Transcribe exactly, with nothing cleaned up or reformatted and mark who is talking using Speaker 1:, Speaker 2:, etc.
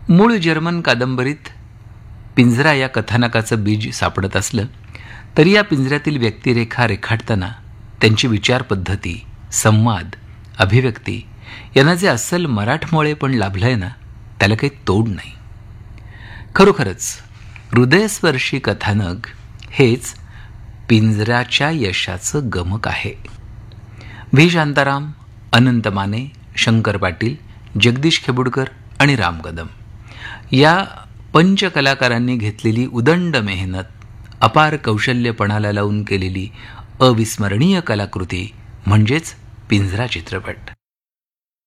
Speaker 1: मूळ जर्मन कादंबरीत पिंजरा या कथानकाचं बीज सापडत असलं तरी या पिंजऱ्यातील व्यक्तिरेखा रेखाटताना त्यांची विचारपद्धती, संवाद, अभिव्यक्ती यांना जे अस्सल मराठमोळे पण लाभलंय ना, त्याला काही तोड नाही. खरोखरच हृदयस्पर्शी कथानक हेच पिंजऱ्याच्या यशाचं गमक आहे. व्ही शांताराम, अनंत माने, शंकर पाटील, जगदीश खेबुडकर आणि राम कदम या पंचकलाकारांनी घेतलेली उदंड मेहनत, अपार कौशल्यपणाला लावून केलेली अविस्मरणीय कलाकृती म्हणजेच पिंजरा चित्रपट.